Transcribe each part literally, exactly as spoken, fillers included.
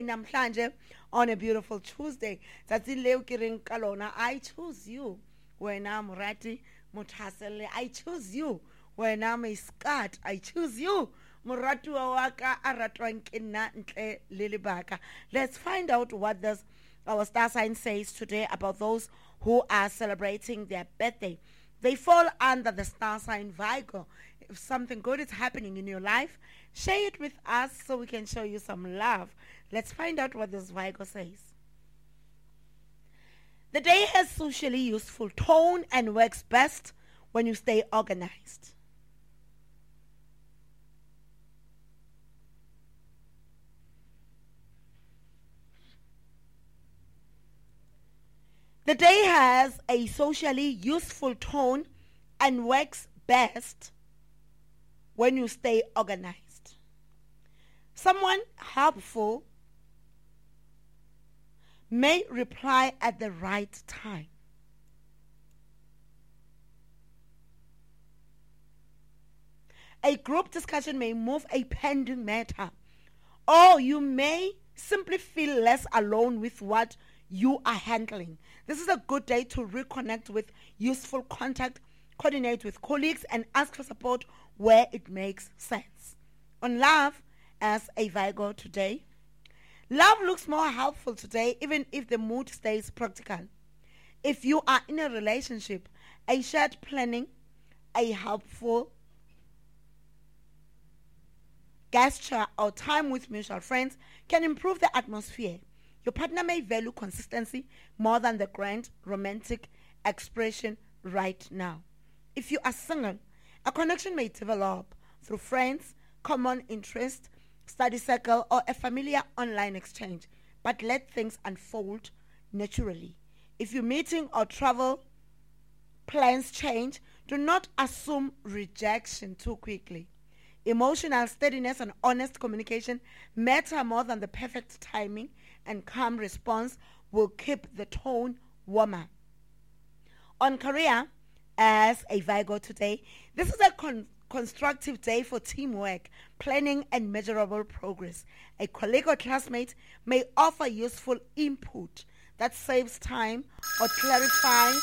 namhlanje on a beautiful Tuesday. Tsatsi leo ke reng ka lona, I choose you. Wena morati mothaselle, I choose you. Wena Maiskat, I choose you. Moratuwa wa ka a ratwang ke nna ntle le lebaka. Let's find out what this our star sign says today about those who are celebrating their birthday. They fall under the star sign Virgo. If something good is happening in your life, share it with us so we can show you some love. Let's find out what this Virgo says. The day has socially useful tone and works best when you stay organized. The day has a socially useful tone and works best when you stay organized. Someone helpful may reply at the right time. A group discussion may move a pending matter, or you may simply feel less alone with what you are handling. This is a good day to reconnect with useful contact, coordinate with colleagues, and ask for support where it makes sense. On love, as a Virgo today, love looks more helpful today, even if the mood stays practical. If you are in a relationship, a shared planning, a helpful gesture, or time with mutual friends can improve the atmosphere. Your partner may value consistency more than the grand romantic expression right now. If you are single, a connection may develop through friends, common interest, study circle, or a familiar online exchange, but let things unfold naturally. If your meeting or travel plans change, do not assume rejection too quickly. Emotional steadiness and honest communication matter more than the perfect timing, and calm response will keep the tone warmer. On career, as a Virgo today, this is a con- constructive day for teamwork, planning, and measurable progress. A colleague or classmate may offer useful input that saves time or clarifies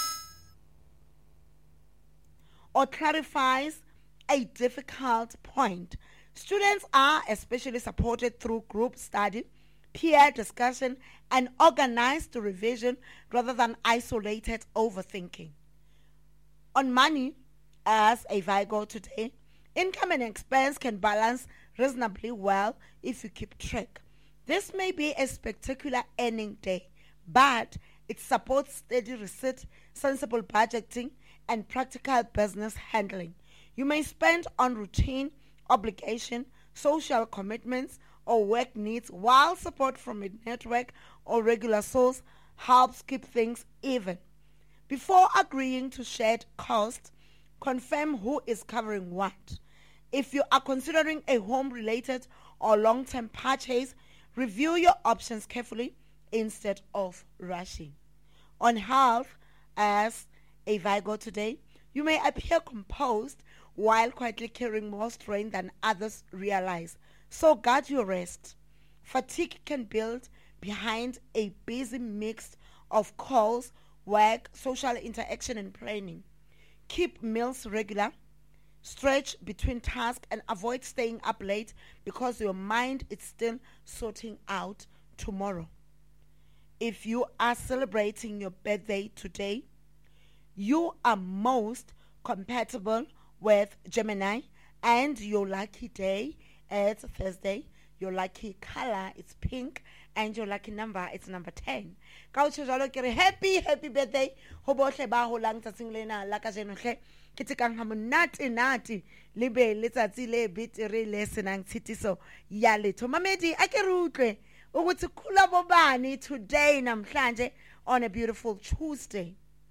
or clarifies a difficult point. Students are especially supported through group study, peer discussion, and organized revision rather than isolated overthinking. On money, as a Virgo today, income and expense can balance reasonably well if you keep track. This may be a spectacular earning day, but it supports steady receipt, sensible budgeting, and practical business handling. You may spend on routine, obligation, social commitments, or work needs, while support from a network or regular source helps keep things even. Before agreeing to shared costs, confirm who is covering what. If you are considering a home-related or long-term purchase, review your options carefully instead of rushing. On health, as a Virgo today, you may appear composed while quietly carrying more strain than others realize. So guard your rest. Fatigue can build behind a busy mix of calls, work, social interaction, and planning. Keep meals regular. Stretch between tasks and avoid staying up late because your mind is still sorting out tomorrow. If you are celebrating your birthday today, you are most compatible with Gemini, and your lucky day is Thursday. Your lucky color is pink, and your lucky number is number ten. Happy, happy birthday. Ho bohle ba holang tsatsing lena la kajeno hle. Ke tsekang ha monate nate le be letsatsi le betere le senang tshitiso ya letho. Mamedi a ke re utlwe ukuthi khula bobani today namhlanje on a beautiful Tuesday.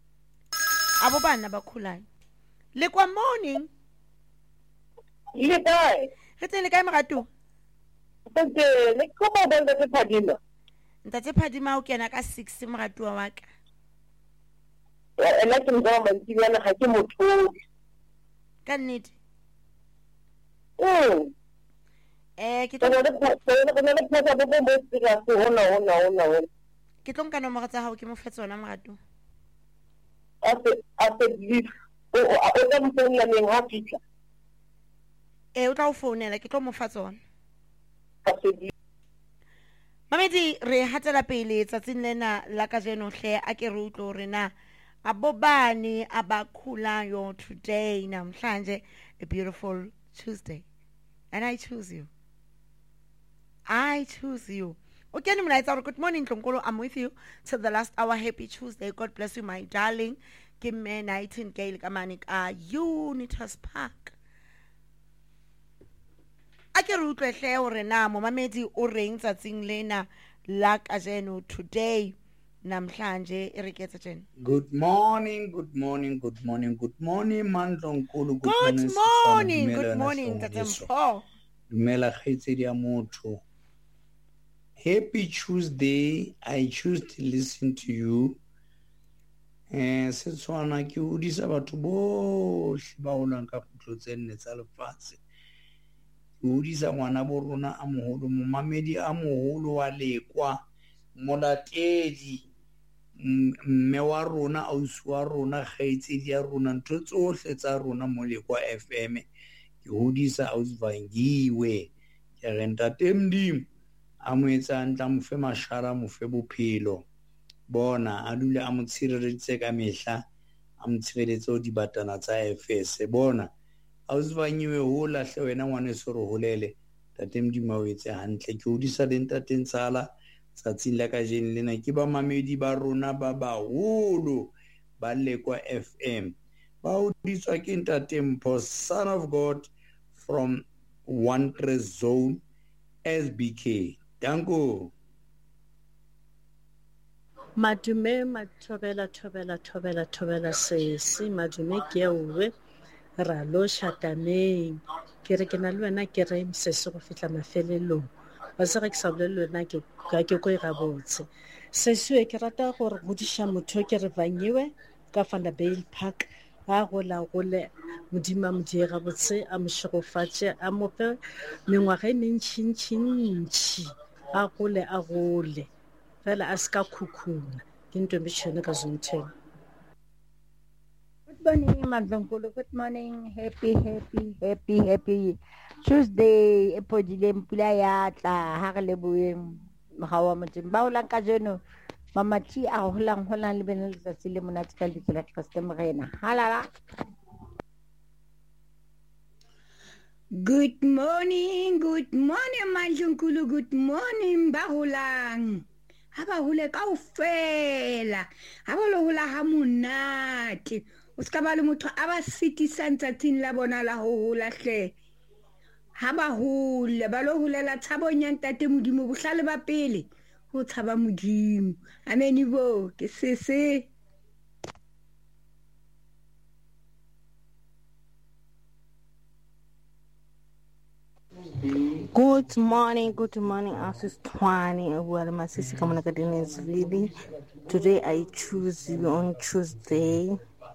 Abobana bakhulayo. Le kwa morning. Le kae? Re tse le kae moratu? Tse le ko ba benda tse phadima. Ntate phadima o kena ka six moratu wa ka. Ya ela ke ntwa mantsibana ga ke motho. Ka nnete. Mm. Eh ke Go tlo na le go na le phata bo mo serious hona hona hona hona. ke tlo nka nomoro tsa hao ke mo fe tsona Marato. Ase ase di o o tla mo founela neng ha fitla. Eh o tla o founela ke tlo mo fa tsona. Ase di Mamedi re hatela pele tsatsing lena la kajeno hle a ke re utlo re na abobani abakhulayo today namhlanje a beautiful Tuesday and I choose you. I choose you. Okay, good morning, Tlonkolo. I'm with you till the last hour. Happy Tuesday. God bless you, my darling. Give me Nightingale Kamanik. Ah, Unitas Park. I can root a share or na Momamedi or rings at Singlena Lak Ajeno today. Namhlanje Eriketachen. Good morning, good morning, good morning, good morning, Mandlonkulu. Good morning, good morning, Tatempo. Dumela khaitsedi ya motho. Happy Tuesday. I choose to listen to you. Eh Setswana ke udisa batho bohle ba holang ka khutlo tse nne tsa lefatshe. Ke udisa ngwana bo rona a moholo momamedi a moholo wa lekwa molatedi mme wa rona ausi wa rona khaitsedi ya rona ntho tsohle tsa rona mo lekwa F M ke udisa ausvangiwe ke re ntate Mdimo a mo etsa ntla mo fe mashara mo fe bophelo bona a dule a mo tshireleditse ka mehla a mo tshireletse o dibatana tsa F S bona ausvangiwe ho lahle wena ngwane se re holele tate Mdimo o etse hantle ke udisa le ntate Ntsala tsatsing la kajeno lena ke ba mamedi ba rona ba baholo ba lekwa F M ba udiswa ke ntate Mpho son of God from one press zone S B K. Danko. Madume matobela tobela tobela tobela se si madume ke uwe ra lo shataneng ke re ke na le wena ke re se se go fitla mafelelong ba se re ke sa bole le wena ke ka ke go ira botse se se ke rata gore godisha motho ke re vanyiwe ka Vanderbijl Park ga go la go le modima modira botse a moshigofatse a mope mengwaga e mentšintšintši a gole a gole fela a ska khukhuna ke ntwe metšhene ka Zontel. Good morning, Mandlonkulu. Good morning. Happy, happy, happy, happy Tuesday. Epodile mpula ya tla ha re leboeng mogawa motseng ba olang ka jeno mamati a holang holang le bene letsatsi le monate ka le tsela tsa morena halala. Good morning, good morning, Mandlonkulu. Good morning, Bahulang. Haba hule kaofela. Haba lo hula ha monate. O ska ba le motho a ba sitisang tsatsing la bona la ho hula hle. Haba hule ba lo hulela tshabong ya ntate Modimo bohlale ba pele ho tshaba Modimo. Amen bo ke sese. Good morning, good morning, Asis Twani. Well, my sister Kamunakadin is really. Today I choose you on Tuesday.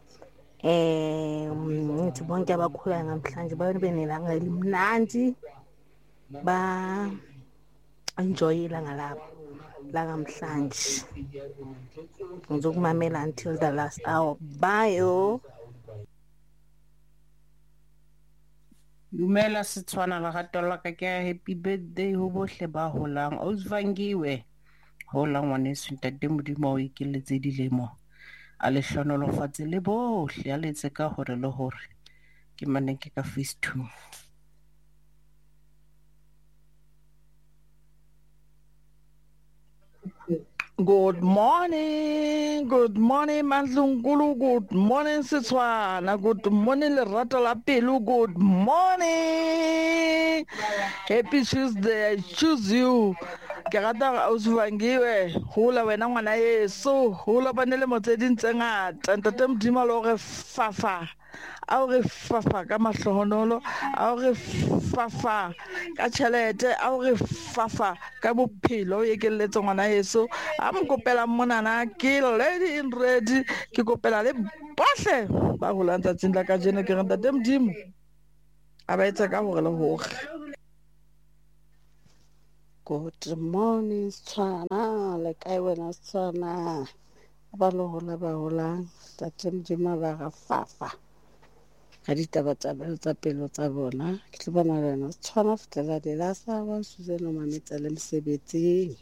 Um, to bonke abakhula namhlanje babenelanga elimnandi ba enjoy ilanga labo la namhlanje. Ngizokumamela until the last hour. Bye. Dumela Setswana la gatola ka ke happy birthday ho bohle ba holang ausvangiwe holang ngwaneso ntate Modimo o ikeletse dilemo a le hlonolofatse le bohle a letse ka hore le hore ke maneng ke ka phase two. Good morning, good morning Mandlonkulu, good morning Setswana, good morning Lerato la Pelu, good morning. Happy Tuesday, I choose you. Ke rata ausvangiwe hula wena ngwana Yesu, hula banele motseding tse ngata ntate Modimo lo re fafa. A re fafa ka mahlohonolo, a re fafa ka tšhelete, a re fafa ka bophelo ye ke letse ngwana Yesu. A mo kopela monana ke lady in red ke kopela le bohle ba go lantsa tsin la ka jeno ke re ntate Modimo a ba etsa ka hore le hore Good morning, Setswana. Le kae wena Setswana? Ba lo hola ba holang. Tate Modimo ba ga fafa. Ga ditaba tsa tsa pelo tsa bona. Ke tlo bona le wena Setswana fetela di la sa ba Suzano mametsa le mosebetsing.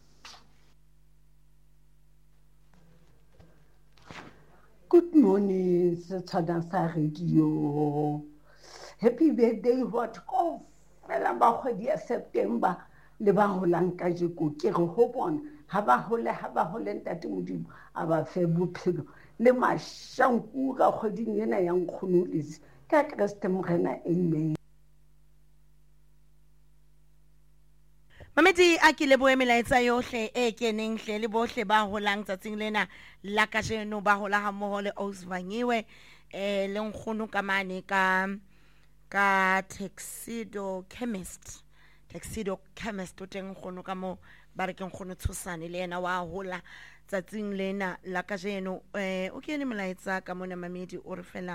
Good morning, Setswana sa radio. Happy birthday, what go? Fela ba kgwedi ya September le ba holang ka jeko ke re ho bona ha ba hole ha ba hole ntate Modimo a ba fe bophelo le mashanku ka kgweding ena ya nkgonolisi ka Kriste Morena, amen. Mamedi a ke leboe melaetsa yohle e keneng hle le bohle ba holang tsatsing lena la kajeno ba hola ha mmoho le Osvangiwe eh le nkgono ka mane ka ka Tuxedo Chemist Tuxedo Chemist o teng nkgono ka mo ba re ke nkgono Thusane le yena wa hola tsatsing lena la kajeno eh o kene melaetsa ka mona Mamedi o re fela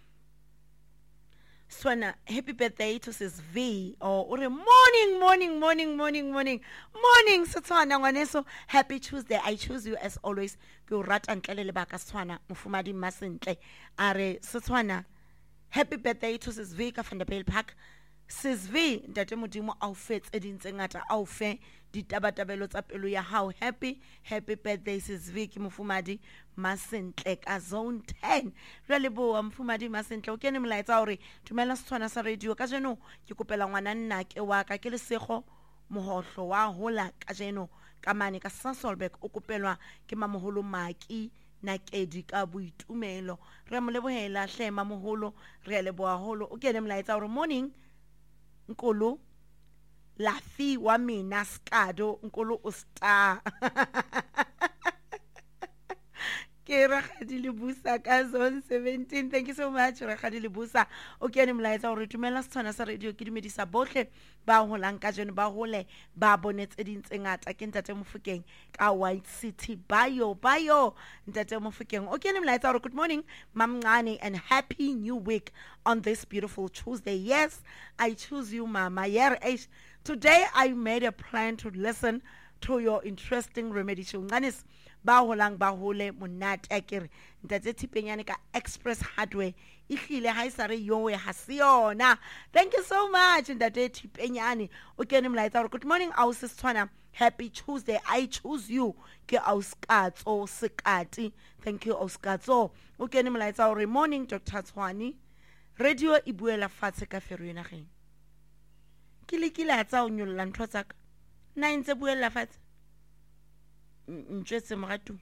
Swana, happy birthday to sis V. Oh, ore morning, morning, morning, morning, morning, morning, Setswana ngwaneso. Happy Tuesday. I choose you as always. Ke o rata ntle le lebaka Setswana. Mofumadi Masentle. Are Setswana. Happy birthday to sis V ka Vanderbilt Park. Sis V, ntate Modimo a o fe tse ding tse ngata a o fe ditabatabelo tsa pelo ya hao. Happy happy birthday sis V ke Mofumadi Masentle ka zone ten. Re leboa Mofumadi Masentle o kene molaetsa hore dumela Setswana sa radio ka jeno ke kopela ngwana nna ke wa ka ke lesego mohotlo wa hola ka jeno ka mane ka Sasolburg o kopelwa ke mamoholo Maki Nakedi ka boitumelo. Re mo lebohela hle mamoholo re leboa holo o kene molaetsa hore morning Nkolo Lafi wa mina Skado Nkolo Usta ke Rakgadi Lebusa ka zone seventeen. Thank you so much Rakgadi Lebusa o kene molaetsa hore tumela Setswana sa radio ke dumedisa bohle ba holang ka jeno ba hole ba bonetse ding tse ngata ke ntate Mofokeng ka White City bayo bayo ntate Mofokeng o kene molaetsa hore good morning Mamncane and happy new week on this beautiful Tuesday. Yes, I choose you mama. Yeah, today I made a plan to listen to your interesting remedy show. Nganis ba holang ba hole monate akere ntate Thipenyane ka Express Hardware ihlile ha isare yowe ha siona. Thank you so much ntate Thipenyane o kene molaetsa good morning aus Setswana. Happy Tuesday. I choose you ke Auskatso Sekati. Thank you Auskatso o kene molaetsa hore morning Doctor Tshwani radio e buela fatshe ka fero ena geng ke le ke la tsa o nyolla ntho tsa ka nna ntse buela fatshe ntse moratu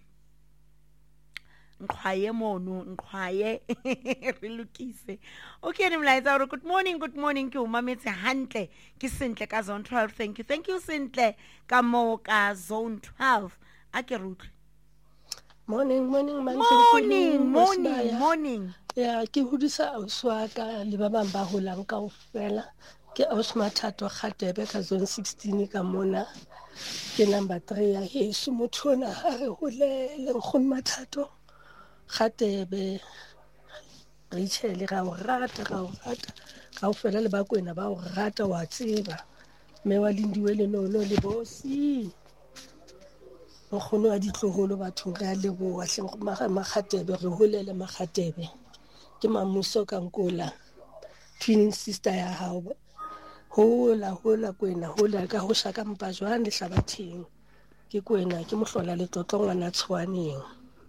nkwaye mono nkwaye re lokise okay ne mlaetsa hore good morning good morning ke o mametse hantle ke sentle ka zone twelve. Thank you thank you sentle ka mo ka zone twelve a ke rutle morning morning morning morning morning ya ke hudisa auswa ka le ba bang ba holang ka ofela ke Ausmathato Khatebe ka zone sixteen ka mona ke number three ya heso motho ona a re hole le nkgono Mathato Khatebe Rachel ga o rata ga o rata ka ofela le ba kwena ba o rata wa tseba me wa lindiwe le nono le bosi nkgono a ditloholo batho ga le bo wa hle Makhatebe re holele Makhatebe ke mamuso ka Nkola twin sister ya hao hola hola kwena hola ka ho shaka mpa jwane le hlabatheng ke kwena ke mohlola le tlotlo ngwana Tshwaneng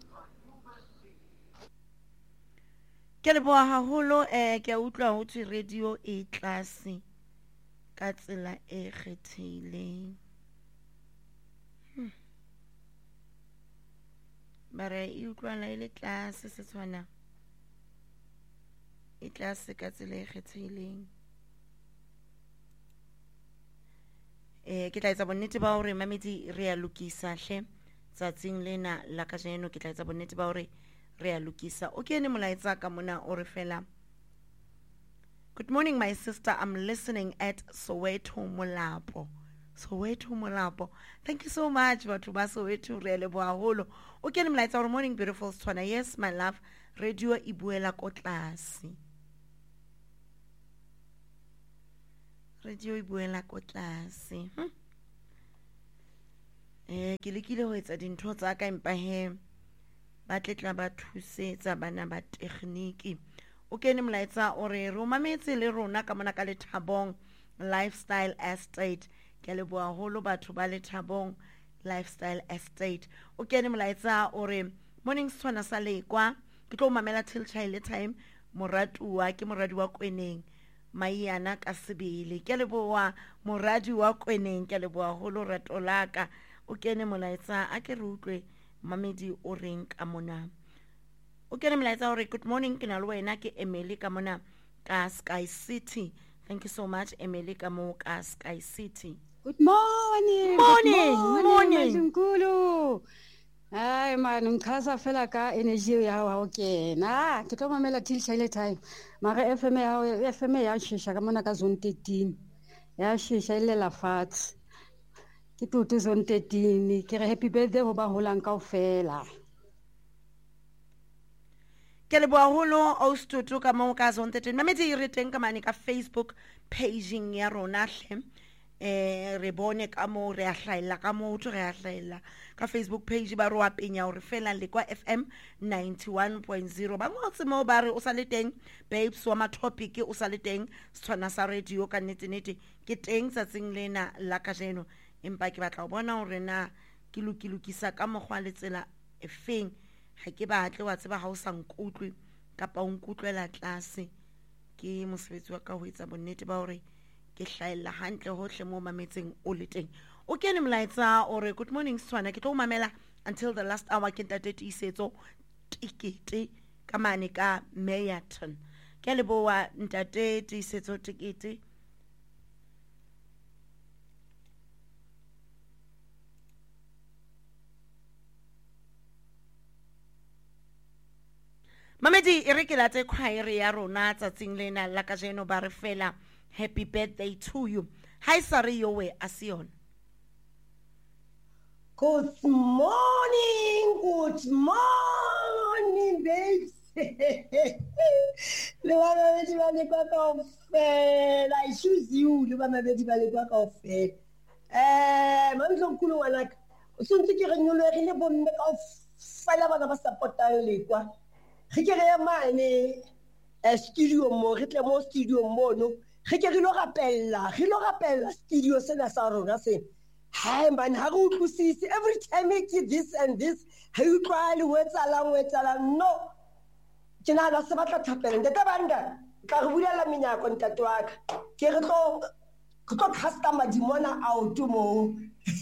ke le boa haholo eh ke utlwa ho tswi radio e tlase ka tsela e kgethileng bare e utlwa la ile tlase Setswana e tlase ka tsela e kgethileng eh ke tla etsa bonnete ba hore mamedi re a lokisa hle tsatsing lena la ka jeno ke tla etsa bonnete ba hore re a lokisa o kene molaetsa ka mona o re fela good morning my sister I'm listening at Soweto Molapo Soweto Molapo thank you so much batho ba Soweto re le bohaholo o kene molaetsa hore morning beautiful Setswana. Yes my love radio e buela ko tlase radio e buela ko tlase hm? eh ke lekile ho etsa dintho tsa ka empa he ba tletla ba thusetsa bana ba tekniki. O kene molaetsa o re re mametse le rona ka mona ka Lethabong Lifestyle Estate. Ke leboha holo batho ba Lethabong Lifestyle Estate. O kene molaetsa o re morning Setswana sa Lekwa ke tlo mamela till child time moratuwa ke moradi wa Kweneng Maiana ka Sebele. Ke leboha moradi wa Kweneng, ke leboha holo rato laka. O kene molaetsa a ke re utlwe mamedi o reng ka mona. O kene molaetsa o re good morning ke na le wena ke Emily ka mona ka Sky City. Thank you so much Emily ka mo ka Sky City. Good morning. Morning. Good Morning. Mazinkulu. Ay man ngikhaza fela ka energy ya wa okay. Na ke tlo mamela till child time. Mara F M ya F M ya shisha ka mona ka zone thirteen. Ya shisha ile la fat. Ke tutu zone thirteen ke re happy birthday ho ba holang kaofela. Ke leboha holo Austutu ka mo ka zone thirteen. Mamedi re teng ka mane ka Facebook paging ya rona hle. Eh re bone ka mo re a hlaela ka mo tlo re a hlaela ka Facebook page ba ro apenya o re fela le kwa F M ninety-one point zero. Ba ngotse mo ba re o sa le teng babes wa ma topic o sa le teng Setswana sa radio ka nnete nnete ke teng tsatsing lena la ka jeno. Empa ke batla ho bona hore na ke lokilukisa ka mogwa le tsela e feng. Ha ke batle wa tseba ha o sa nkutlwe kapa o nkutlwela tlase ke mosebetsi wa ka ho etsa bonnete ba hore ke hlaela hantle hohle mo mametseng o le teng. O kene molaetsa o re good morning Setswana ke tlo mamela until the last hour ke ntate Tiisetso tikete ka mane ka Meyerton. Ke leboha ntate Tiisetso tikete. Mamedi e re ke latse khwaere ya rona tsatsing lena la ka jeno ba re fela happy birthday to you. Hi Sari yowe asion. Good morning, good morning, babes. Le bana ba di ba le kwa kaofela. I choose you, le bana ba di ba le kwa kaofela. Eh, Mamdlonkulu ngwanaka. O sontse ke re nyolohile bomme kaofela bana ba supportang le kwa. Re ke re ya mane studio mo re tle mo studio mono. Re ke re lo rapella, re lo rapella studio sena sa rona se. Hai man ha go utlwisise every time I do this and this ha you try le wetsalang wetsalang no ke na la se batla thapela ntate banda ka re bulela menyako ntate wa ka ke re tlo ke tlo customer di mona out mo.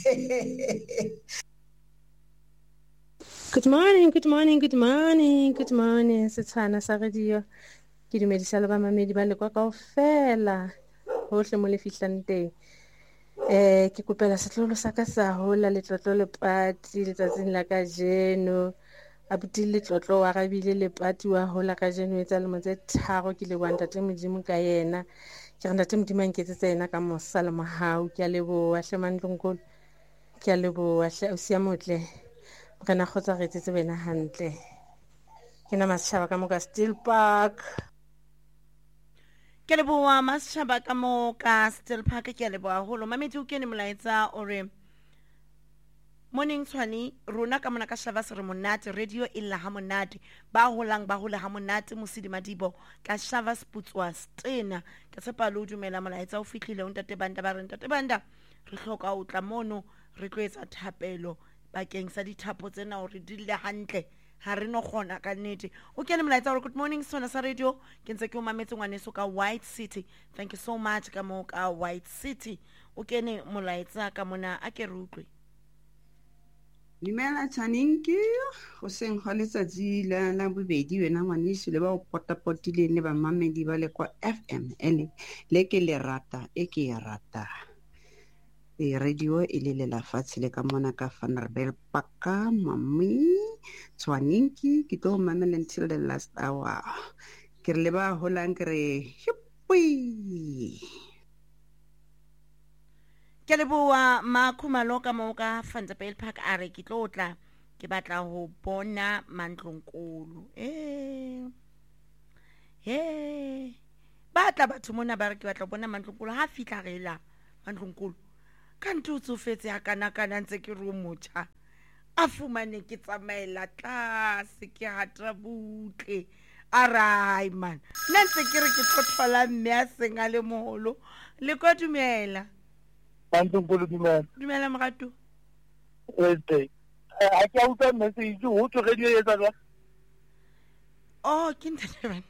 Good morning, good morning, good morning, good morning. Setswana sa radio. Ke dumedisa le ba mamedi ba le kwa kaofela. Hohle mo le fihlang teng. Eh ke kopela setlolo sa ka sa hola le tlotlo le pati le tsatsing la ka jeno. Abuti le tlotlo wa rabile le pati wa hola ka jeno etsa le motse tharo ke le wanda te modimo ka yena. Ke renda te modimo a nketsetsa yena ka mosa le mohau ke a leboha hle Mandlonkolo. Ke a leboha hle o sia motle. Re na khotsa re tsetse wena hantle. Ke na Masitjhaba ka mo ka Steel Park. Ke leboha Masitjhaba ka mo ka Steel Park ke leboha holo. Mamedi o kene molaetsa o re morning Tshwane rona ka mona ka Shavas re monate radio illa ha monate ba holang ba hola ha monate Mosidi Madibo ka Shavas Putswa Stena ke tshepa le dumela molaetsa o fihlile o ntate banda ba re ntate banda re hloka o tla mono re tlo etsa thapelo bakeng sa dithapo tsena hore di le hantle ha re no gona ka nnete. O kene molaetsa o good morning Setswana sa radio ke ntse ke o mametse ngwaneso ka White City. Thank you so much ka mo ka White City. O kene molaetsa ka mona a ke re utlwe. Dumela Tshwanenki go seng go letsatsi la la bobedi wena ngwaneso le ba o potapotile ne ba mamedi ba le kwa F M ele le ke le rata e ke ya rata. E radio e le la fatshe le ka mona ka Vanderbijl Paka mami Tshwanenki ke tlo mamela until the last hour. Ke re le ba holang ke re hippi. Ke leboha Makhumalo ka mo ka Vanderbijl Park a re ke tlotla ke batla ho bona Mandlonkolo. Eh He batla batho mona ba re ke batla ho bona Mandlonkolo ha fihla re la Mandlonkolo ka ntse o tsofetse ha kana kana ntse ke ro motjha a fumane ke tsamaela tlase ke hatra butle arai man nna ntse ke re ke tlothola mme a seng a le moholo le ko dumela Bantu nkulu dumela dumela morato este a ke utlwa message ho tswe radio etsa jwang oh ke ntate bana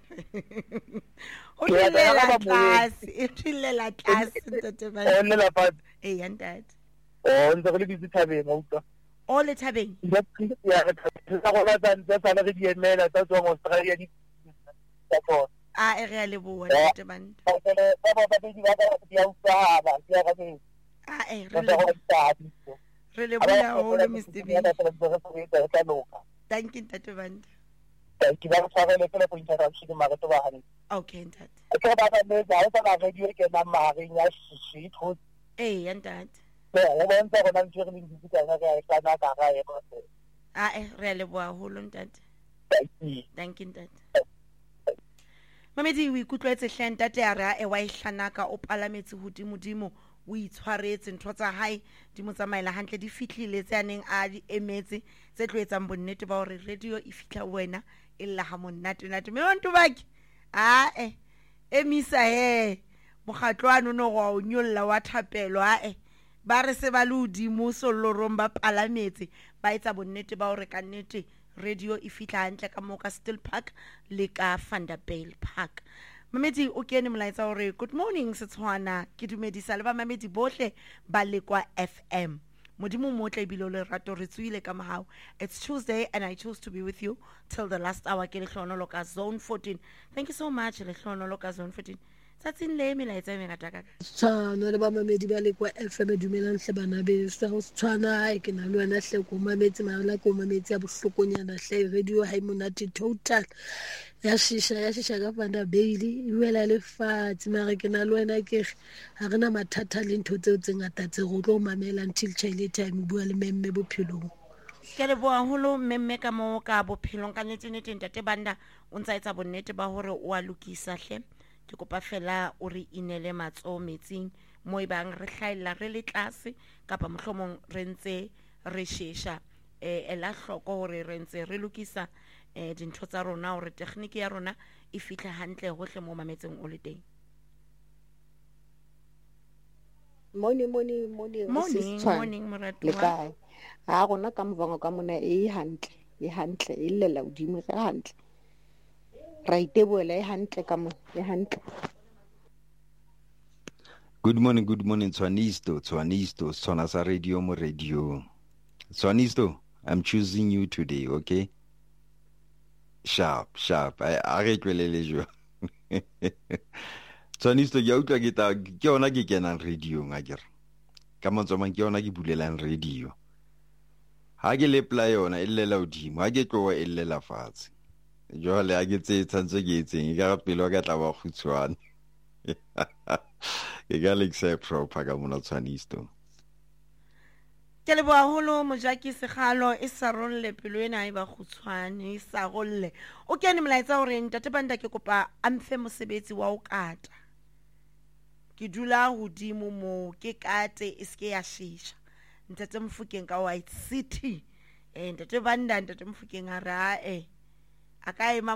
o tlela tlase e tlela tlase ntate bana o le la pat eh ntate o ntse re le bitse thabeng utlwa o le thabeng ya re tsa go la tsa tsa le di emela tsa tswa Australia di tsa tsona a e re a le bua ntate bana ba ba ba di ba di ya utlwa ba ya ga di a e re le re le bua ho le Mister B thank you ntate bana ke ba tshwarele fela go interruption mara to ba hane okay ntate ke ba ba le ba ba radio ke na mari ya shi ho eh ntate ya ba ntse go na ntse re di ditsa ga ga ka na ka ga e ba a e re le bua ho lo ntate thank you ntate Mamedi o ikutlwetse hle ntate a re e wa ihlanaka o palametse hodimodimo o itshwaretse ntho tsa hae di mo tsamaela hantle di fihlile tse aneng a di emetse tse tlo etsang bonnete ba hore radio e fihla wena e lla ha monate nate me bantu baki a e emisa he mogatlwana no go o nyolla wa thapelo a e ba re se ba le udimo solorong ba palametse ba etsa bonnete ba hore ka nnete radio e fihla hantle ka mo ka Still Park le ka Vanderbilt Park. Mamedi o kene molaetsa hore good morning Setswana ke dumedisa le ba mamedi bohle ba le kwa F M. Modimo motle ebile le rato re tswile ka mahao. It's Tuesday and I choose to be with you till the last hour ke le hlonolo ka Zone fourteen. Thank you so much le hlonolo ka Zone fourteen. Tsatsing le melaetsa e mengata ka Tshwana le ba mamedi ba le kwa F M dumelang hle bana be sa go tshwana e ke na le wena hle ko mametse mala ko mametse ya bohlokonyana hle radio ha monate total ya shisha ya shisha ka fanda baby iwela le fatsi mara ke na le wena ke ha rena mathata le ntho tseo tse ngata tse go tlo mamela until child time bua le memme bophelong ke le bua holo memme ka mo ka bophelong ka netse nete ntate banda o ntsa etsa bonnete ba hore o a lokisa hle ke kopa fela o re inele matso metsing mo ibang re hlaela re le tlase kapa mohlomong re ntse re shesha eh ela hloko hore re ntse re lokisa eh dintho tsa rona hore technique ya rona e fitla hantle hohle mo mametseng o le teng. Morning morning morning morning morning moratwa le kae ha rona ka mvango ka mona e hantle e hantle e lela udimo re hantle raitebola e hantle ka mo e hantle. Good morning, good morning, Tswanisto, Tswanisto, Tswanasa radio mo radio. Tswanisto, I'm choosing you today, okay? Sharp, sharp. I arrête le jeu. Tswanisto, ya utlwa ke ta ke yona ke kenang radio ngakere. Ka motsoma ke yona ke bulelang radio. Ha ke le play yona e lela udimo, ha ke tloa e lela fatshe. Jwale a ke tse tshantse ke etseng ka pelo ka tla ba khutshwane e ga le accept proper ka mona Tswanisto ke le bua holo mojaki segalo e sa rolle pelo ena e ba khutshwane e sa rolle o kene molaetsa hore ntate banda ke kopa amfe mosebetsi wa o kata ke dula hodimo mo ke kate iske ya shisha ntate Mfukeng ka White City eh ntate banda ntate Mfukeng a ra eh akae